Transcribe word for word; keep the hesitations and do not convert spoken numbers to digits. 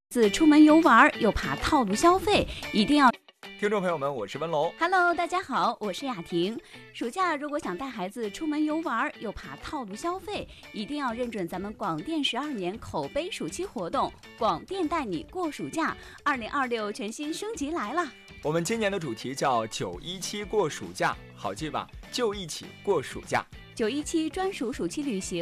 自出门游玩又怕套路消费，一定要。 听众朋友们，我是温龙。 Hello， 大家好，我是雅婷。暑假如果想带孩子出门游玩，又怕套路消费，一定要认准咱们广电十二年口碑暑期活动，广电带你过暑假。二零二六全新升级来了。 我们今年的主题叫九一七过暑假，好记吧？就一起过暑假。 九一七专属暑期旅行。